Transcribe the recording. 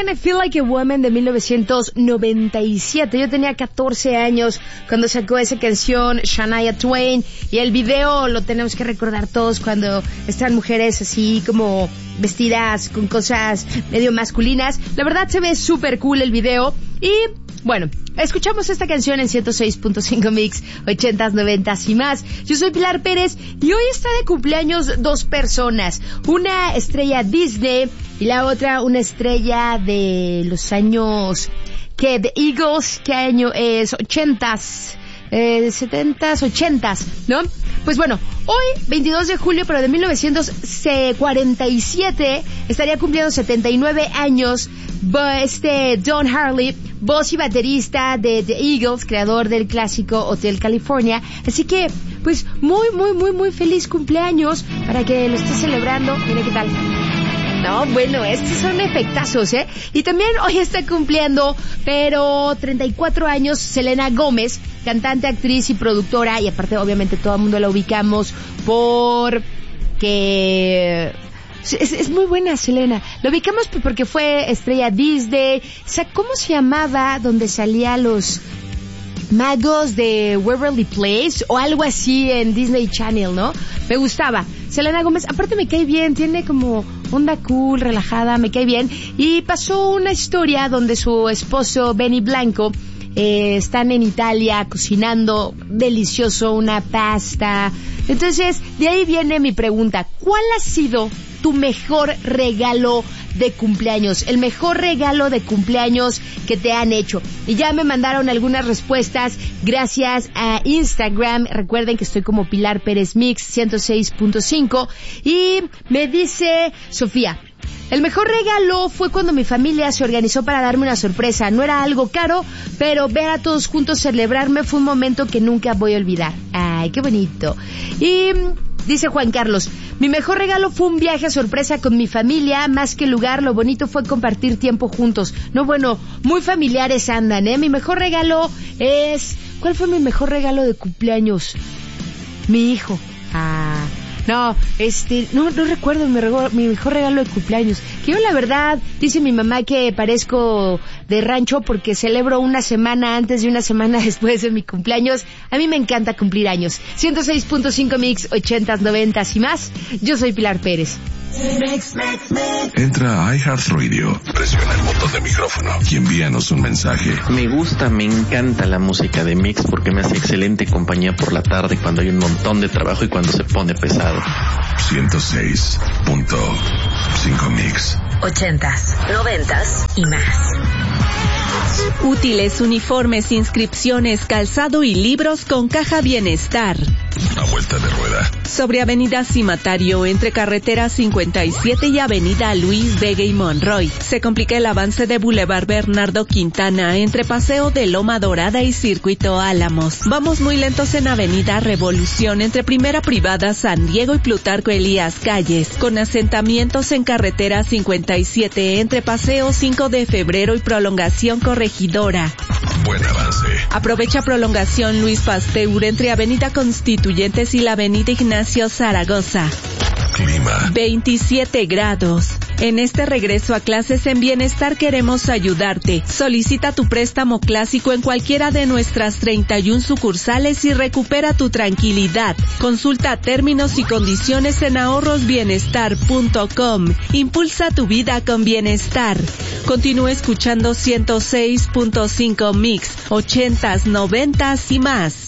Woman, I Feel Like a Woman de 1997. Yo tenía 14 años cuando sacó esa canción Shania Twain, y el video lo tenemos que recordar todos cuando están mujeres así como vestidas con cosas medio masculinas. La verdad se ve súper cool el video. Y bueno, escuchamos esta canción en 106.5 Mix, 80s, 90s y más. Yo soy Pilar Pérez y hoy está de cumpleaños dos personas. Una estrella Disney y la otra una estrella de los años que The Eagles, ¿qué año es? 80s, 70s, 80s, ¿no? Pues bueno, hoy, 22 de julio, pero de 1947, estaría cumpliendo 79 años Don Harley, voz y baterista de The Eagles, creador del clásico Hotel California. Así que, pues, muy feliz cumpleaños para que lo esté celebrando. Mira qué tal. No, bueno, estos son efectazos, ¿eh? Y también hoy está cumpliendo, pero 34 años, Selena Gómez, cantante, actriz y productora, y aparte, obviamente, todo el mundo la ubicamos por que... Es muy buena Selena. Lo ubicamos porque fue estrella Disney. O sea, ¿cómo se llamaba donde salía los magos de Waverly Place o algo así en Disney Channel, ¿no? Me gustaba. Selena Gómez, aparte me cae bien, tiene como onda cool, relajada, me cae bien. Y pasó una historia donde su esposo Benny Blanco están en Italia cocinando delicioso una pasta. Entonces, de ahí viene mi pregunta. ¿Cuál ha sido tu mejor regalo de cumpleaños? El mejor regalo de cumpleaños que te han hecho. Y ya me mandaron algunas respuestas gracias a Instagram. Recuerden que estoy como Pilar Pérez Mix 106.5. Y me dice Sofía: el mejor regalo fue cuando mi familia se organizó para darme una sorpresa. No era algo caro, pero ver a todos juntos celebrarme fue un momento que nunca voy a olvidar. Ay, qué bonito. Y dice Juan Carlos: mi mejor regalo fue un viaje a sorpresa con mi familia. Más que lugar, lo bonito fue compartir tiempo juntos. No, bueno, muy familiares andan, ¿eh? Mi mejor regalo es... ¿Cuál fue mi mejor regalo de cumpleaños? Mi hijo. No recuerdo mi mejor regalo de cumpleaños. Que yo, la verdad, dice mi mamá que parezco de rancho porque celebro una semana antes y una semana después de mi cumpleaños. A mí me encanta cumplir años. 106.5 Mix, 80s, 90s y más. Yo soy Pilar Pérez. Entra a iHeartRadio, presiona el botón de micrófono y envíanos un mensaje. Me encanta la música de Mix porque me hace excelente compañía por la tarde cuando hay un montón de trabajo y cuando se pone pesado. 106.5 Mix. 80s, 90s y más. Útiles, uniformes, inscripciones, calzado y libros con Caja Bienestar. A vuelta de rueda. Sobre Avenida Cimatario, entre carretera 57 y Avenida Luis Vega y Monroy. Se complica el avance de Boulevard Bernardo Quintana, entre Paseo de Loma Dorada y Circuito Álamos. Vamos muy lentos en Avenida Revolución, entre Primera Privada San Diego y Plutarco Elías Calles. Con asentamientos en carretera 57, entre Paseo 5 de Febrero y Prolongación Corregidora. Buen avance. Aprovecha prolongación Luis Pasteur entre Avenida Constituyentes y la Avenida Ignacio Zaragoza. Clima. 27 grados. En este regreso a clases en Bienestar queremos ayudarte. Solicita tu préstamo clásico en cualquiera de nuestras 31 sucursales y recupera tu tranquilidad. Consulta términos y condiciones en ahorrosbienestar.com. Impulsa tu vida con bienestar. Continúa escuchando 106.5 Mix, 80s, 90s y más.